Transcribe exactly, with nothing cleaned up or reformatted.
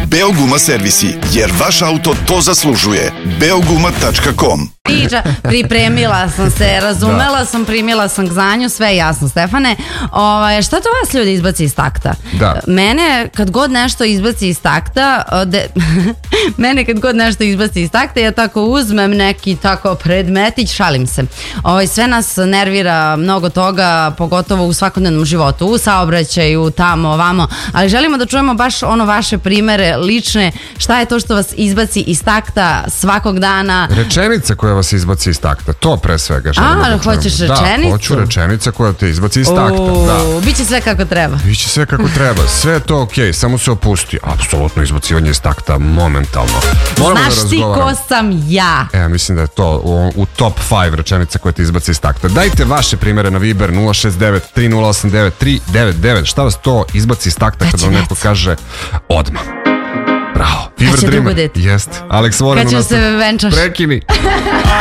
Beoguma servisi, jer vaš auto to zaslužuje. beoguma tačka com. Priča, pripremila sam se, razumela da. sam, primila sam k znanju, sve jasno, Stefane. Ovaj, šta to vas ljudi izbaci iz takta? Da. Mene kad god nešto izbaci iz takta, de, mene kad god nešto izbaci iz takta, ja tako uzmem neki tako predmetić, šalim se. Ovaj, sve nas nervira mnogo toga, pogotovo u svakodnevnom životu, u saobraćaju, tamo, ovamo, ali želimo da čujemo baš ono vaše primere lične, šta je to što vas izbaci iz takta svakog dana. Rečenica koja vas izbaci iz takta, to pre svega želimo A, da čujemo. hoćeš rečenicu? Da, hoću rečenica koja te izbaci iz takta. Da. Biće sve kako treba. Biće sve kako treba, sve je to okej, okay, samo se opusti. Apsolutno izbacivanje iz takta momentalno. Moramo Znaš da ti ko sam ja? E, mislim da je to u, u top pet rečenica koja te izbaci iz takta. Dajte vaše primere na Viber nula šest devet tri nula osam devet tri devet devet. Šta vas to izbaci iz takta kad vam neko kaže odmah? Bravo. Fever Dreamer. Jeste. Alex Warren u nas. Kad ću se venčaš? Prekini.